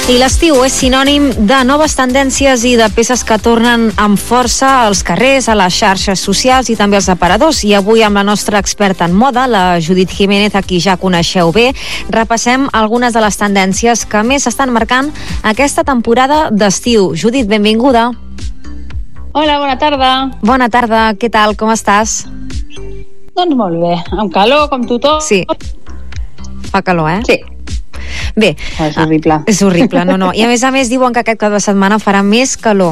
I l'estiu és sinònim de noves tendències i de peces que tornen amb força als carrers, a les xarxes socials i també als aparadors. I avui amb la nostra experta en moda, la Judit Jiménez, a qui ja coneixeu bé, repassem algunes de les tendències que més s'estan marcant aquesta temporada d'estiu. Judit, benvinguda. Hola, bona tarda. Bona tarda, què tal, com estàs? Doncs molt bé, amb calor, com tothom. Sí, fa calor, eh? Sí. Bé. És horrible. És horrible, no. I a més diuen que aquest cap de setmana farà més calor.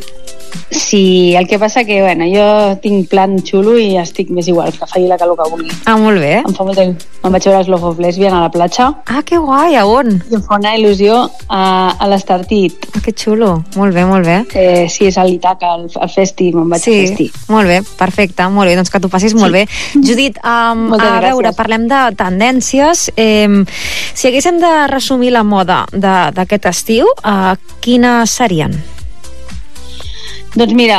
Sí, el que passa que, bueno, jo tinc plan xulo i estic més igual, que faci la calor que vulgui. Ah, molt bé. Em fa molt de... Me'n vaig veure els Love of Lesbian a la platja. Ah, que guai, a on? I em fa una il·lusió a l'Estartit. Ah, que xulo, molt bé, molt bé. Sí, és a l'Itaca, al festi, me'n vaig a festi. Molt bé, perfecte, molt bé, doncs que t'ho passis molt bé. Judit, a veure, parlem de tendències. Si haguéssim de resumir la moda d'aquest estiu, quines serien? Doncs mira,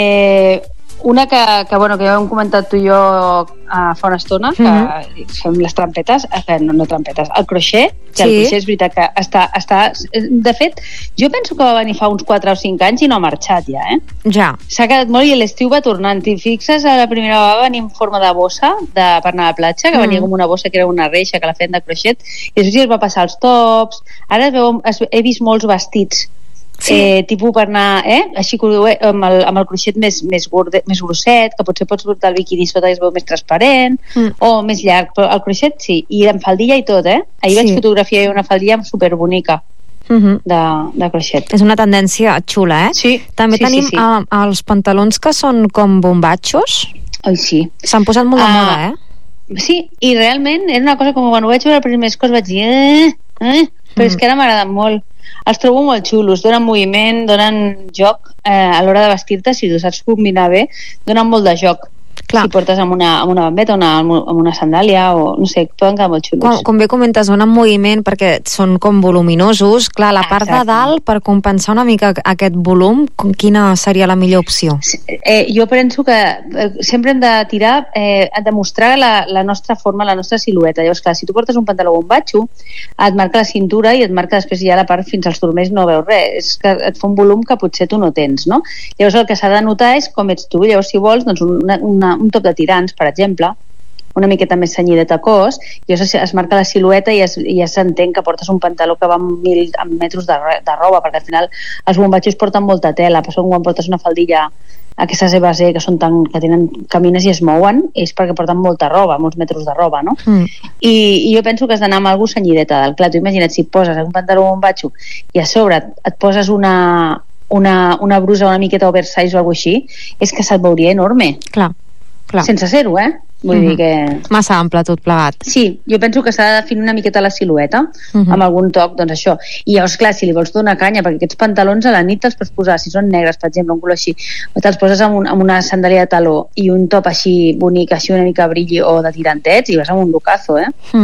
una que ja hem comentat tu i jo fa una estona, que fem les trampetes, no trampetes, el crochet, que el crochet és veritat que està... De fet, jo penso que va venir fa uns 4 o 5 anys i no ha marxat ja, Ja. S'ha quedat molt i l'estiu va tornant. T'hi fixes, a la primera va venir en forma de bossa per anar a la platja, que venia com una bossa que era una reixa que la feien de crochet, i després es va passar als tops. Ara he vist molts vestits tipus per anar així amb el crochet més grosset, que potser pots portar el biquini sota i es veu més transparent o més llarg, però el crochet sí, i amb faldilla i tot, ahir vaig fotografiar una faldilla superbonica de crochet. És una tendència xula, Sí. També tenim els pantalons que són com bombatxos. Ai, sí. S'han posat molt de moda, Sí, i realment era una cosa com quan ho vaig veure els primers cops vaig dir però és que ara m'agraden molt. Els trobo molt xulos, donen moviment, donen joc a l'hora de vestir-te, si tu saps combinar bé, donen molt de joc. Clar. Si portes amb una bambeta o amb una sandàlia o no sé, poden quedar molt xulos. Com bé comentes, donen moviment perquè són com voluminosos. Clar, la part de dalt, per compensar una mica aquest volum, quina seria la millor opció? Jo penso que sempre hem de tirar a demostrar la nostra forma, la nostra silueta. Llavors, clar, si tu portes un pantaló bombatxo, et marca la cintura i et marca després ja la part fins als turmells, no veus res. És que et fa un volum que potser tu no tens, no? Llavors el que s'ha de notar és com ets tu. Llavors, si vols, doncs un top de tirants, per exemple, una miqueta més senyidet a cos, i es marca la silueta i ja s'entén que portes un pantaló que va amb 1.000 metres de roba, perquè al final els bombatxos porten molta tela, però quan portes una faldilla aquestes EBC que camines i es mouen, és perquè porten molta roba, molts metres de roba, no? I jo penso que has d'anar amb alguna senyideta dalt. Clar, tu imagina't, si poses un pantaló bombatxo i a sobre et poses una brusa una miqueta oversize o alguna així, és que se't veuria enorme. Clar. Sense ser-ho, Vull dir que... Massa ample tot plegat. Sí, jo penso que s'ha de definir una miqueta la silueta amb algun toc, doncs això. I llavors, clar, si li vols donar canya, perquè aquests pantalons a la nit te'ls pots posar, si són negres, per exemple, un color així, o te'ls poses amb una sandàlia de taló i un top així bonic, així una mica brilli o de tirantets, i vas amb un locazo,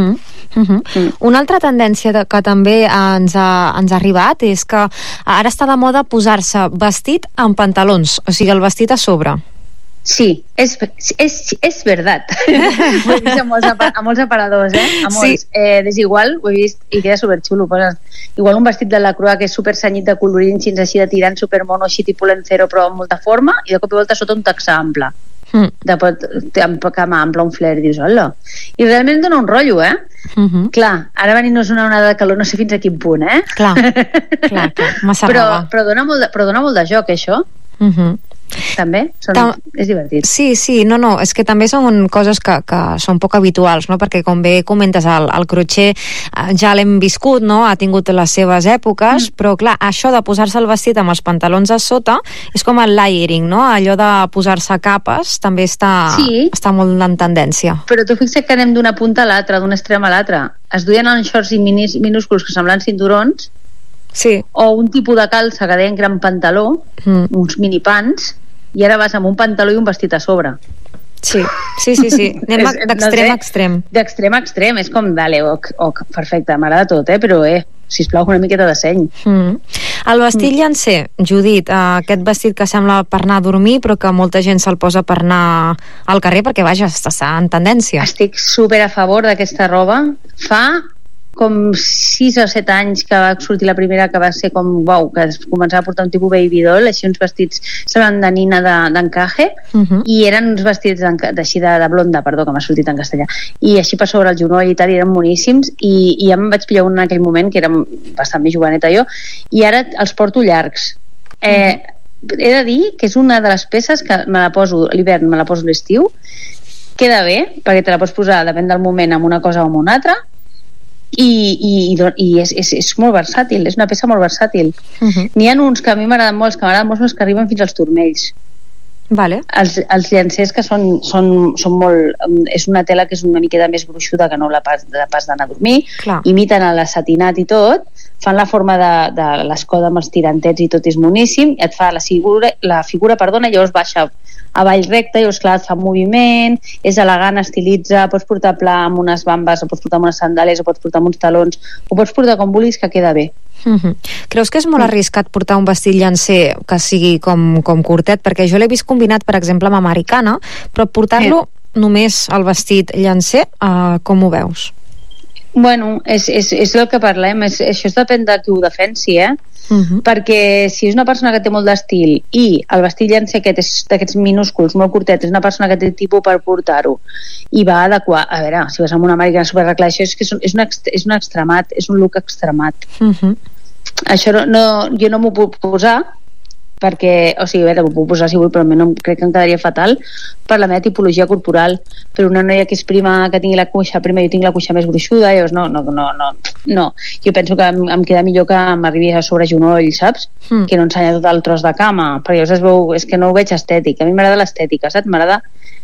Una altra tendència que també ens ha arribat és que ara està de moda posar-se vestit amb pantalons, o sigui, el vestit a sobre. Sí, és veritat. Ho he vist a molts aparadors, a molts. Desigual, ho he vist i queda superxulo. Igual un vestit de la Croix que és super senyit de colorins, així de tirant, supermono, així tipus lencero, però amb molta forma, i de cop i volta sota un texà ample. Amb cama ample, un flare, dius, hola. I realment dona un rotllo, Clar, ara venint-nos una onada de calor, no sé fins a quin punt, Clar, massa roba. Però dona molt de joc, això. També, és divertit. Sí, és que també són coses que són poc habituals, no? Perquè com bé comentes, el crochet ja l'hem viscut, no? Ha tingut les seves èpoques, però clar, això de posar-se el vestit amb els pantalons a sota és com el layering, no? Allò de posar-se capes també està molt en tendència. Però tu fixa't que anem d'una punta a l'altra, d'un extrem a l'altre. Es duien en shorts i minúsculs que semblen cinturons, o un tipus de calça que deien gran pantaló, uns minipants, i ara vas amb un pantaló i un vestit a sobre. Sí. Anem d'extrem a extrem. D'extrem a extrem, és com, dale, perfecte, m'agrada tot, però sisplau, una miqueta de seny. El vestit llancer, Judit, aquest vestit que sembla per anar a dormir, però que molta gent se'l posa per anar al carrer, perquè vaja, està en tendència. Estic super a favor d'aquesta roba. Fa com 6 o 7 anys que va sortir la primera, que va ser com, uau, que es començava a portar un tipus baby doll, així uns vestits semblant de nina d'encaje, i eren uns vestits així de blonda, perdó, que m'ha sortit en castellà, i així per sobre el genoll i tal, i eren boníssims, i ja em vaig pillar un en aquell moment, que era bastant més joveneta jo, i ara els porto llargs. He de dir que és una de les peces que me la poso a l'hivern, me la poso a l'estiu, queda bé, perquè te la pots posar, depèn del moment, amb una cosa o amb una altra, i és molt versàtil, és una peça molt versàtil. N'hi ha uns que a mi m'agraden molt, els que arriben fins als turmells. Vale. Els llancers que són molt... És una tela que és una miqueta més gruixuda que no la pas d'anar a dormir. Clar. Imiten el satinat i tot, fan la forma de l'escoda amb els tirantets i tot és moníssim, et fa la figura, i llavors baixa avall recte, llavors clar, et fa moviment, és elegant, estilitza, pots portar pla amb unes bambes, o pots portar amb unes sandàlies, o pots portar amb uns talons, o pots portar com vulguis, que queda bé. Creus que és molt arriscat portar un vestit llancer que sigui com curtet? Perquè jo l'he vist combinat, per exemple, amb americana, però portar-lo només al vestit llancer, com ho veus? Bueno, és el que parlem, això depèn de qui ho defensi, perquè si és una persona que té molt d'estil i el vestit llancer aquest és d'aquests minúsculs, molt curtet, és una persona que té tipus per portar-ho i va adequar, a veure, si vas amb una americana superreclar, això és un extremat, és un look extremat. Això jo no m'ho puc posar perquè, o sigui, a veure, m'ho puc posar si vull, però no crec que em quedaria fatal per la meva tipologia corporal, però una noia que és prima, que tingui la cuixa prima, jo tinc la cuixa més gruixuda, llavors no, jo penso que em queda millor que m'arribi a sobre genoll, saps? Que no ensenya tot el tros de cama, perquè llavors es veu, és que no ho veig estètic, a mi m'agrada l'estètica, saps? M'agrada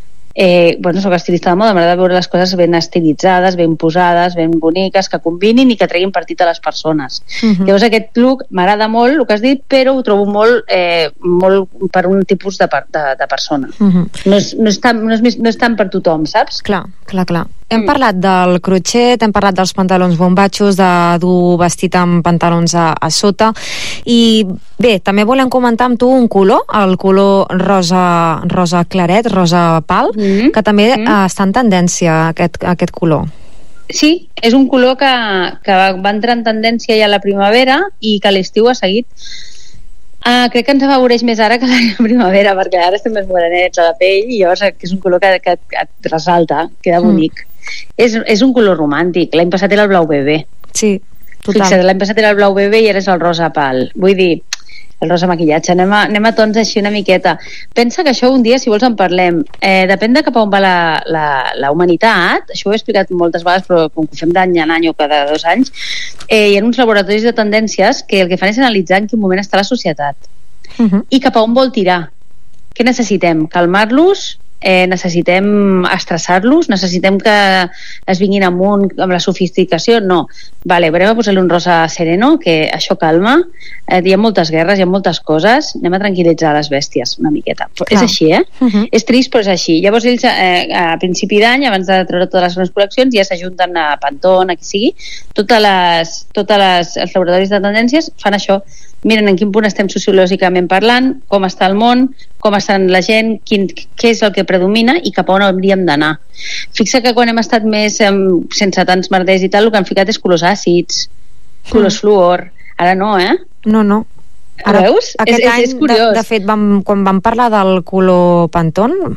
soc estilista de moda, m'agrada veure les coses ben estilitzades, ben posades, ben boniques, que combinin i que treguin partit a les persones. Llavors aquest look m'agrada molt, el que has dit, però ho trobo molt per un tipus de persona. No és tant per tothom, saps? Clar. Hem parlat del crotxet, hem parlat dels pantalons bombatxos, de dur vestit amb pantalons a sota, i bé, també volem comentar amb tu un color, el color rosa claret, rosa pal, que també està en tendència aquest color. Sí, és un color que va entrar en tendència ja a la primavera i que a l'estiu ha seguit. Crec que ens afavoreix més ara que la primavera, perquè ara estem més morenets a la pell i llavors és un color que et ressalta, queda bonic. És un color romàntic. L'any passat era el blau bebè. Sí, total. Fixa't, l'any passat era el blau bebè i ara és el rosa pal. Vull dir, el rosa maquillatge. Anem a tons així una miqueta. Pensa que això un dia, si vols, en parlem. Depèn de cap a on va la humanitat. Això ho he explicat moltes vegades, però com que ho fem d'any en any o cada 2 anys, hi ha uns laboratoris de tendències que el que fan és analitzar en quin moment està la societat i cap a on vol tirar. Què necessitem? Calmar-los? Necessitem estressar-los? Necessitem que es vinguin amunt amb la sofisticació? No. Vale, anem a posar-li un rosa sereno, que això calma. Hi ha moltes guerres, hi ha moltes coses. Anem a tranquil·litzar les bèsties una miqueta. És així, És trist, però és així. Llavors ells a principi d'any, abans de treure totes les grans col·leccions, ja s'ajunten a Pantone, a qui sigui. Els laboratoris de tendències fan això. Miren en quin punt estem sociològicament parlant, com està el món, com està la gent, què és el que predomina i cap a on hauríem d'anar. Fixa que quan hem estat més sense tants merders i tal, el que han ficat és colors àcids, colors fluor. Ara no, No. Ara, veus? Aquest any, és curiós. de fet, quan vam parlar del color Pantone,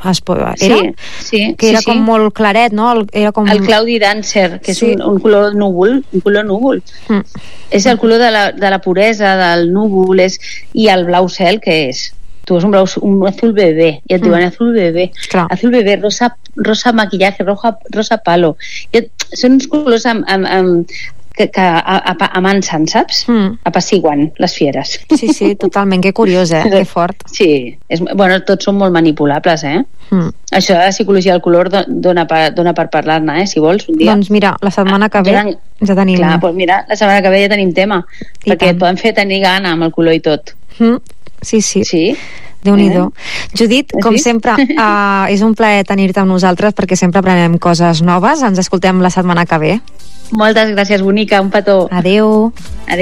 sí, que era com molt claret, no? Era com... El Cloudy Dancer, que és un color núvol, És el color de la puresa, del núvol, i el blau cel, que és? Tu és un azul bebé, i et diuen azul bebé. Clar. Azul bebé, rosa maquillaje, rosa palo. Són uns colors que amansen, saps? Apaciguen les fieres. Sí, totalment, que curiós, que fort. Sí, tots són molt manipulables, Això de la psicologia del color dona per parlar-ne, si vols, un dia. Doncs mira, la setmana que ve ja tenim... Clar, doncs mira, la setmana que ve ja tenim tema, perquè et poden fer tenir gana amb el color i tot. Sí. Déu-n'hi-do. Judit, com sempre, és un plaer tenir-te amb nosaltres perquè sempre aprenem coses noves. Ens escoltem la setmana que ve. Moltes gràcies, bonica, un petó. Adéu. Adéu.